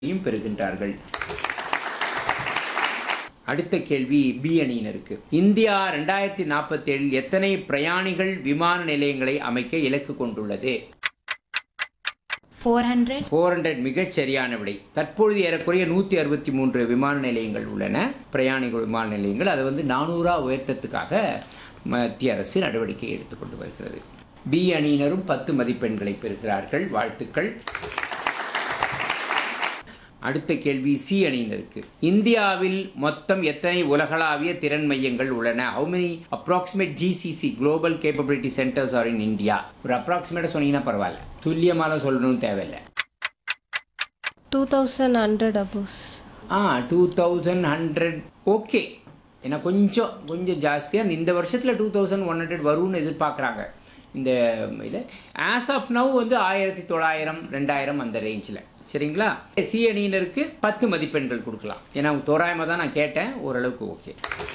பெறுகின்றார்கள். அடுத்த கேள்வி பி அணியினருக்கு. இந்தியா 2047 எத்தனை பிரயாணிகள் விமான நிலையங்களை அமைக்க இலக்கு கொண்டுள்ளது? 400 மிகச் சரியான விடை. தற்பொழுது ஏறக்குறைய 163 விமான நிலையங்கள் உள்ளன, பிரயாணிகள் விமான நிலையங்கள். அதை 400 உயர்த்தத்துக்காக மத்திய அரசு நடவடிக்கை எடுத்துக்கொண்டு வருகிறது. பி அணியினரும் 10 மதிப்பெண்களை பெறுகிறார்கள். வாழ்த்துக்கள். அடுத்த கேள்வி சி அணியினருக்கு. இந்தியாவில் மொத்தம் எத்தனை உலகளாவிய திறன் மையங்கள் உள்ளன? How many approximate GCC Global Capability Centers are in India? ஒரு அப்ராக்சிமேட்டாக சொன்னீங்கன்னா பரவாயில்ல, துல்லியமாக சொல்லணும்னு தேவையில்லை. 2100 above. 2100 ஓகே. ஏன்னா கொஞ்சம் ஜாஸ்தியாக இந்த வருஷத்தில் 2100 வரும்னு எதிர்பார்க்குறாங்க. இந்த இது ஆஸ் ஆஃப் நவ் 1900 2000 அந்த ரேஞ்சில். சரிங்களா? சி அணியினருக்கு 10 மதிப்பெண்கள் கொடுக்கலாம். ஏன்னா தோராயமாக தான் நான் கேட்டேன், ஓரளவுக்கு ஓகே.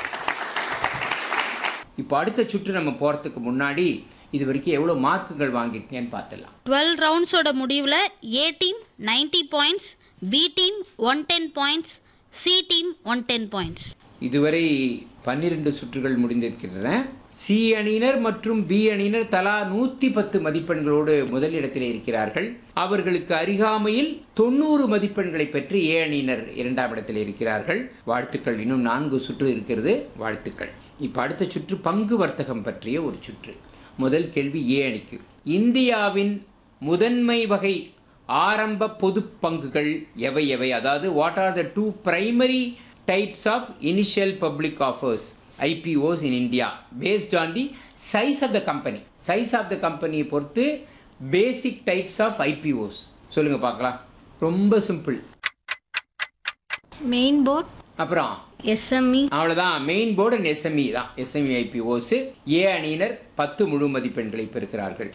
இப்போ அடுத்த சுற்று நம்ம போகிறதுக்கு முன்னாடி இது வரைக்கும் எவ்வளோ மார்க்குகள் வாங்கியிருக்கேன்னு பார்த்துடலாம். 12 ரவுண்ட்ஸோட முடிவில் ஏ team 90 points, B team 110 points, C team 110 points. இதுவரை 12 சுற்றுகள் முடிந்திருக்கின்றன. சி அணியினர் மற்றும் பி அணியினர் தலா 110 மதிப்பெண்களோடு முதலிடத்தில் இருக்கிறார்கள். அவர்களுக்கு அருகாமையில் 90 மதிப்பெண்களை பெற்று ஏ அணியினர் 2ஆம் இடத்தில் இருக்கிறார்கள். வாழ்த்துக்கள். இன்னும் 4 சுற்று இருக்கிறது. வாழ்த்துக்கள். இப்போ அடுத்த சுற்று பங்கு வர்த்தகம் பற்றிய ஒரு சுற்று. முதல் கேள்வி ஏ அணிக்கு. இந்தியாவின் முதன்மை வகை ஆரம்ப பொது பங்குகள் எவை? அதாவது what are the 2 primary types of initial public offers IPOs in India based on the size of the company. Size of the company பொறுத்து basic types of IPOs சொல்லுங்க பார்க்கலாம். ரொம்ப சிம்பிள். மெயின் போர்ட், அப்புறம் எஸ்எம்இ. அவ்வளோதான். Main board and SME தான். SME IPOs. ஏ அணியினர் 10 முழு மதிப்பெண்களை பெறுகிறார்கள்.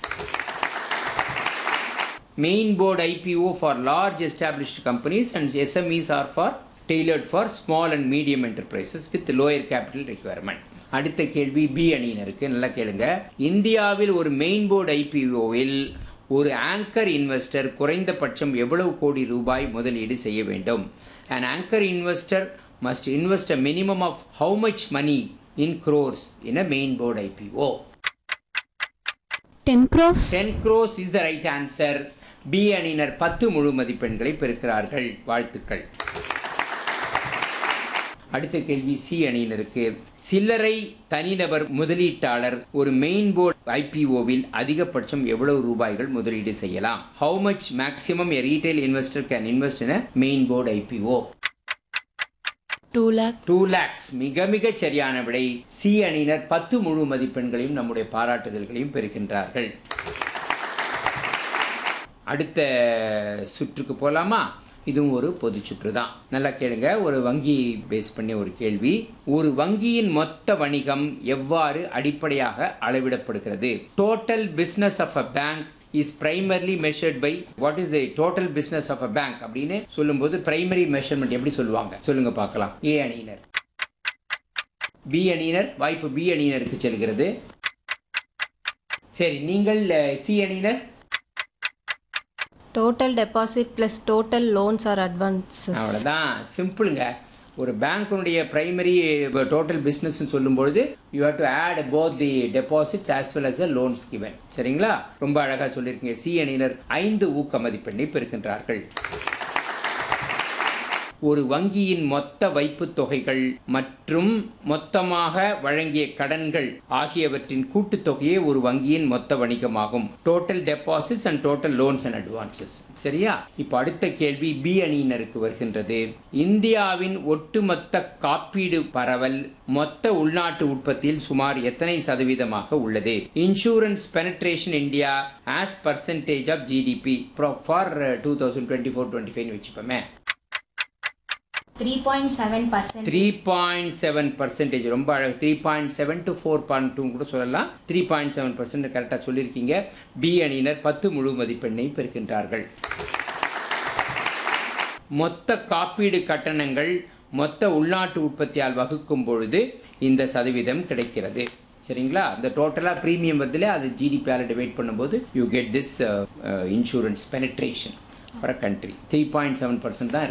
Main board IPO for large established companies and SMEs are for tailored for small and medium enterprises with lower capital requirement. அடுத்த கேள்வி B அணியினருக்கு. நல்லா கேளுங்க. இந்தியாவில் ஒரு மெயின் போர்டு ஐபிஓவில் ஒரு ஆங்கர் இன்வெஸ்டர் குறைந்தபட்சம் எவ்வளவு கோடி ரூபாய் முதலீடு செய்ய வேண்டும்? An anchor investor must invest a minimum of how much money in crores in a main board IPO? 10 crores. 10 crores is the right answer. B அணியினர் 10 முழு மதிப்பெண்களை பெறுகிறார்கள். வாழ்த்துக்கள். அடுத்த கேள்வி சி அணியினருக்கு. சில்லறை தனிநபர் முதலீட்டாளர் ஒரு மெயின் போர்டு ஐபிஓவில் அதிகபட்சம் எவ்வளவு ரூபாய்கள் முதலீடு செய்யலாம்? How much maximum a retail investor can invest in a main board IPO? 2 lakh. 2 lakhs. மிக சரியான விடை. சி அணியினர் 10 முழு மதிப்பெண்களையும் நம்முடைய பாராட்டுதல்களையும் பெறுகின்றார்கள். அடுத்த சுற்றுக்கு போகலாமா? இதுவும் ஒரு பொது சுற்று தான். நல்லா கேளுங்க. ஒரு வங்கி பேஸ் பண்ணி ஒரு கேள்வி. ஒரு வங்கியின் மொத்த வணிகம் எவ்வாறு அடிப்படையாக அளவிடப்படுகிறது? Total business of a bank is primarily measured by what is the total business of a bank அப்படின்னு சொல்லும்போது பிரைமரி மெஷர்மெண்ட் எப்படி சொல்லுவாங்க? சொல்லுங்க பார்க்கலாம். ஏ அணியினர். பி அணியினர். வாய்ப்பு பி அணியினருக்கு செல்கிறது. சரி, நீங்கள் சி அணியினர். Total deposit plus total loans or advances. அவ்வளோதான். சிம்பிளுங்க. ஒரு பேங்க்குடைய பிரைமரி டோட்டல் பிஸ்னஸ்ன்னு சொல்லும்பொழுது you have to add both the deposits as well as the loans given. சரிங்களா? ரொம்ப அழகாக சொல்லியிருக்கீங்க. சி அணியினர் 5 ஊக்க மதிப்பெண்ணை பெறுகின்றார்கள். ஒரு வங்கியின் மொத்த வைப்பு தொகைகள் மற்றும் மொத்தமாக வழங்கிய கடன்கள் ஆகியவற்றின் கூட்டுத்தொகையே ஒரு வங்கியின் மொத்த வணிகமாகும். Total deposits and total loans and advances. சரியா? இப்போ அடுத்த கேள்வி பி அணியினருக்கு வருகின்றது. இந்தியாவின் ஒட்டுமொத்த காப்பீடு பரவல் மொத்த உள்நாட்டு உற்பத்தியில் சுமார் எத்தனை சதவீதமாக உள்ளது? Insurance penetration India as percentage of GDP for 2024-25 வச்சுப்போமே. 3.7%. 3.7%. ரொம்ப அழகு. 3.7 to 4.2 கூட சொல்லலாம். 3.7% கரெக்டாக சொல்லியிருக்கீங்க. பி அணியினர் 10 முழு மதிப்பெண்ணை பெறுகின்றார்கள். மொத்த காப்பீடு கட்டணங்கள் மொத்த உள்நாட்டு உற்பத்தியால் வகுக்கும் பொழுது இந்த சதவீதம் கிடைக்கிறது. சரிங்களா? இந்த டோட்டலாக ப்ரீமியம் வருதுல, அது ஜிடிபியால் டிவைட் பண்ணும்போது you get this insurance penetration. For a country 3.7% தான்